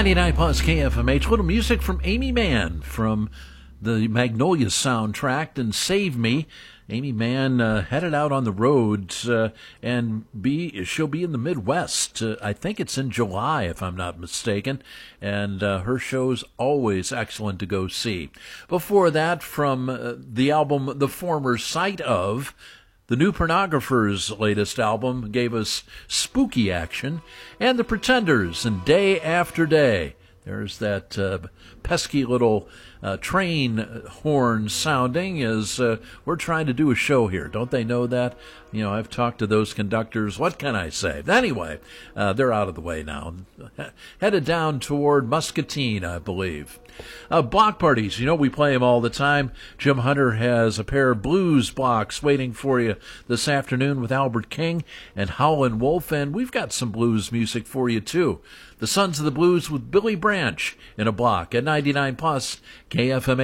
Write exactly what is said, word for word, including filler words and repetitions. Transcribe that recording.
ninety-nine plus K F M H. Little music from Aimee Mann from the Magnolia soundtrack and Save Me. Aimee Mann uh, headed out on the road, uh, and be she'll be in the Midwest. Uh, I think it's in July, if I'm not mistaken, and uh, her show's always excellent to go see. Before that, from uh, the album The Former Sight Of, the New Pornographers' latest album gave us spooky action, and the Pretenders and Day After Day. There's that uh, pesky little uh, train horn sounding as uh, we're trying to do a show here. Don't they know that? You know, I've talked to those conductors. What can I say? Anyway, uh, they're out of the way now. Headed down toward Muscatine, I believe. Uh, block parties, you know, we play them all the time. Jim Hunter has a pair of blues blocks waiting for you this afternoon with Albert King and Howlin' Wolf, and we've got some blues music for you, too. The Sons of the Blues with Billy Branch in a block at ninety-nine plus K F M